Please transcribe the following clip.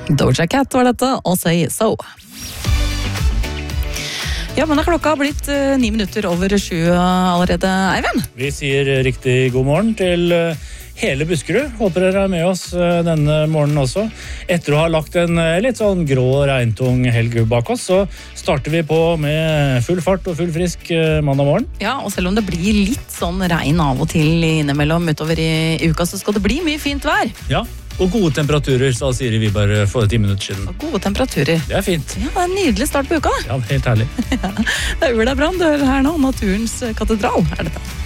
Doja Cat var dette, og Say So. Ja, men da klokka har blitt 9 minutter over 7 allerede, Eivind. Vi sier riktig god morgen til hele Buskerud. Håper dere er med oss denne morgenen også. Etter å ha lagt en litt sånn grå og regntung helg bak oss, så starter vi på med full fart og full frisk mandag morgen. Ja, og selv om det blir litt sånn regn av og til innimellom utover i uka, så skal det bli mye fint vær. Ja, og gode temperaturer, sa Siri Wiberg for 10 minutter siden. Og gode temperaturer. Det er fint. Ja, det er en nydelig start på uka. Ja, helt herlig. Det er Ula Brand, du hører her nå, Naturens katedral er dette.